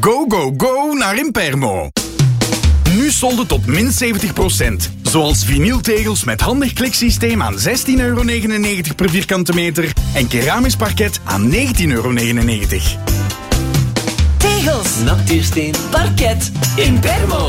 Go, go, go naar Impermo. Nu solden tot min 70%. Zoals vinyltegels met handig kliksysteem aan €16,99 per vierkante meter en keramisch parket aan €19,99. Tegels, natuursteen, parket, Impermo.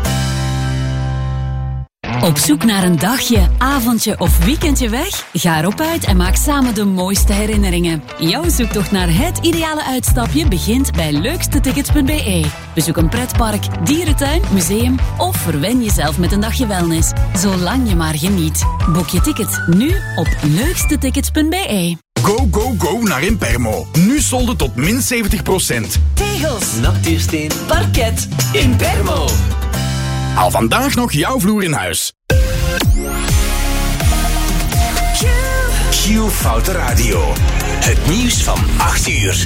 Op zoek naar een dagje, avondje of weekendje weg? Ga erop uit en maak samen de mooiste herinneringen. Jouw zoektocht naar het ideale uitstapje begint bij leukstetickets.be. Bezoek een pretpark, dierentuin, museum of verwen jezelf met een dagje wellness. Zolang je maar geniet. Boek je ticket nu op leukstetickets.be. Go, go, go naar Impermo. Nu solden tot min 70%. Tegels, natuursteen, parket, Impermo. Haal vandaag nog jouw vloer in huis. Q Foute Radio. Het nieuws van 8 uur.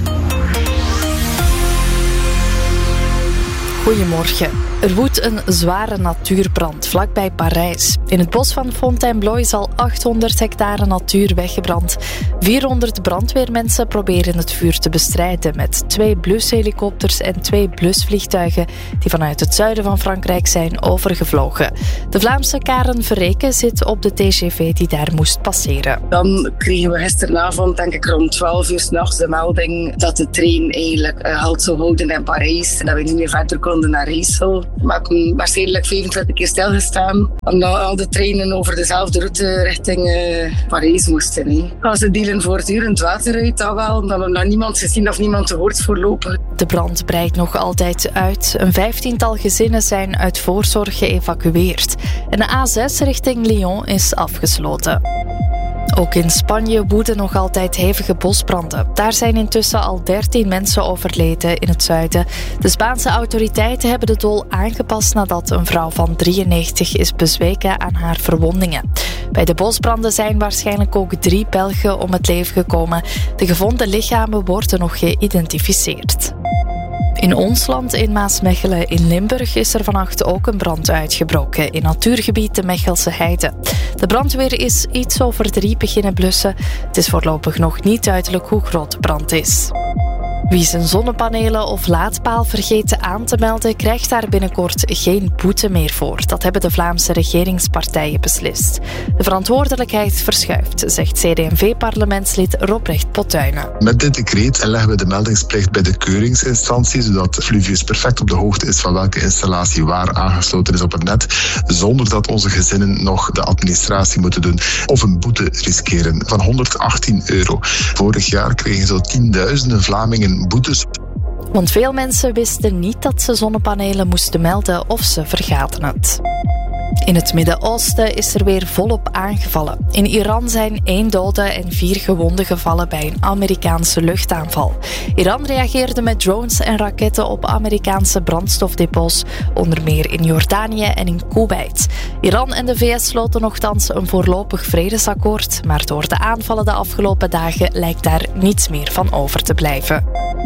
Goedemorgen. Er woedt een zware natuurbrand vlakbij Parijs. In het bos van Fontainebleau is al 800 hectare natuur weggebrand. 400 brandweermensen proberen het vuur te bestrijden met 2 blushelikopters en 2 blusvliegtuigen die vanuit het zuiden van Frankrijk zijn overgevlogen. De Vlaamse Karen Verreken zit op de TGV die daar moest passeren. Dan kregen we gisteravond, denk ik rond 12 uur 's nachts, de melding dat de trein eigenlijk halt zou houden in Parijs en dat we niet meer verder konden naar Rijssel. We hebben waarschijnlijk 25 keer stilgestaan, omdat al de treinen over dezelfde route richting Parijs moesten. Ze dealen voortdurend water uit, dat wel, omdat we nog niemand gezien of niemand gehoord voorlopig. De brand breidt nog altijd uit. Een 15-tal gezinnen zijn uit voorzorg geëvacueerd. En de A6 richting Lyon is afgesloten. Ook in Spanje woeden nog altijd hevige bosbranden. Daar zijn intussen al 13 mensen overleden in het zuiden. De Spaanse autoriteiten hebben de dol aangepast nadat een vrouw van 93 is bezweken aan haar verwondingen. Bij de bosbranden zijn waarschijnlijk ook 3 Belgen om het leven gekomen. De gevonden lichamen worden nog geïdentificeerd. In ons land, in Maasmechelen in Limburg, is er vannacht ook een brand uitgebroken in natuurgebied de Mechelse Heide. De brandweer is iets over 3 beginnen blussen. Het is voorlopig nog niet duidelijk hoe groot de brand is. Wie zijn zonnepanelen of laadpaal vergeet aan te melden, krijgt daar binnenkort geen boete meer voor. Dat hebben de Vlaamse regeringspartijen beslist. De verantwoordelijkheid verschuift, zegt CD&V-parlementslid Robrecht Pottuinen. Met dit decreet leggen we de meldingsplicht bij de keuringsinstantie, zodat Fluvius perfect op de hoogte is van welke installatie waar aangesloten is op het net, zonder dat onze gezinnen nog de administratie moeten doen of een boete riskeren van €118. Vorig jaar kregen zo tienduizenden Vlamingen boetes. Want veel mensen wisten niet dat ze zonnepanelen moesten melden of ze vergaten het. In het Midden-Oosten is er weer volop aangevallen. In Iran zijn 1 dode en 4 gewonden gevallen bij een Amerikaanse luchtaanval. Iran reageerde met drones en raketten op Amerikaanse brandstofdepots, onder meer in Jordanië en in Kuwait. Iran en de VS sloten nochtans een voorlopig vredesakkoord, maar door de aanvallen de afgelopen dagen lijkt daar niets meer van over te blijven.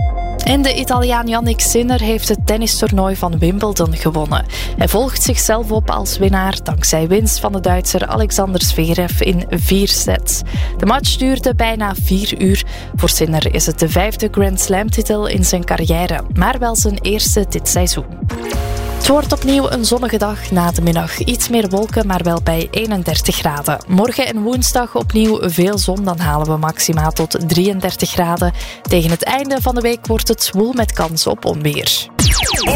En de Italiaan Jannik Sinner heeft het tennistoernooi van Wimbledon gewonnen. Hij volgt zichzelf op als winnaar dankzij winst van de Duitser Alexander Zverev in 4 sets. De match duurde bijna 4 uur. Voor Sinner is het de 5e Grand Slam-titel in zijn carrière, maar wel zijn eerste dit seizoen. Het wordt opnieuw een zonnige dag, na de middag iets meer wolken, maar wel bij 31 graden. Morgen en woensdag opnieuw veel zon, dan halen we maxima tot 33 graden. Tegen het einde van de week wordt het zwoel met kans op onweer.